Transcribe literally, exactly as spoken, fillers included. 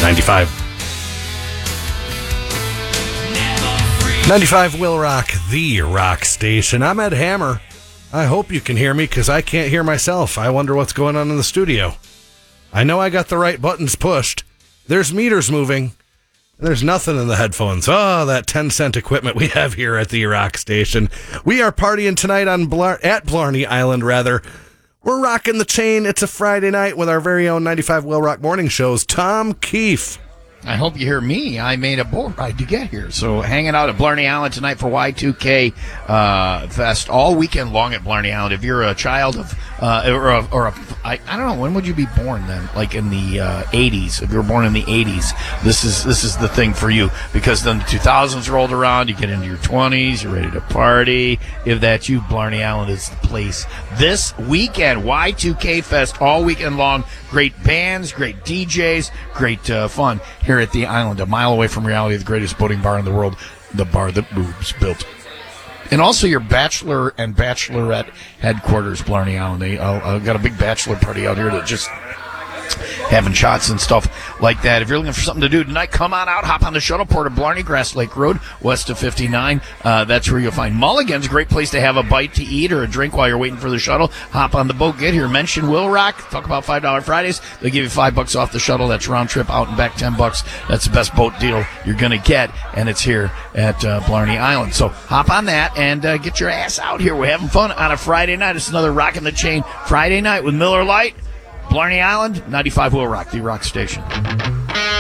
ninety-five. ninety-five Will Rock, the rock station. I'm Ed Hammer. I hope you can hear me because I can't hear myself. I wonder what's going on in the studio. I know I got the right buttons pushed. There's meters moving. There's nothing in the headphones. Oh, that ten cent equipment we have here at the rock station. We are partying tonight on Blar- at Blarney Island, rather. We're rocking the chain. It's a Friday night with our very own ninety-five Will Rock Morning Show's Tom Keefe. I hope you hear me. I made a boat ride to get here. So hanging out at Blarney Island tonight for Y two K uh, Fest all weekend long at Blarney Island. If you're a child of, uh, or a, or a I, I don't know, when would you be born then? Like in the uh, eighties. If you were born in the eighties, this is this is the thing for you. Because then the two thousands rolled around, you get into your twenties, you're ready to party. If that's you, Blarney Island is the place. This weekend, Y two K Fest all weekend long. Great bands, great D Js, great uh, fun here at the island, a mile away from reality, the greatest boating bar in the world, the bar that Boobs built. And also your bachelor and bachelorette headquarters, Blarney Island. They uh, uh, got a big bachelor party out here that just having shots and stuff like that. If you're looking for something to do tonight, come on out, hop on the shuttle port of Blarney, Grass Lake Road, west of fifty-nine. Uh, that's where you'll find Mulligan's, a great place to have a bite to eat or a drink while you're waiting for the shuttle. Hop on the boat, get here, mention Will Rock, talk about five dollar Fridays. They'll give you five bucks off the shuttle. That's round trip, out and back ten bucks. That's the best boat deal you're going to get, and it's here at uh, Blarney Island. So hop on that and uh, get your ass out here. We're having fun on a Friday night. It's another Rockin' the Chain Friday night with Miller Lite. Blarney Island, ninety-five Will Rock, the rock station.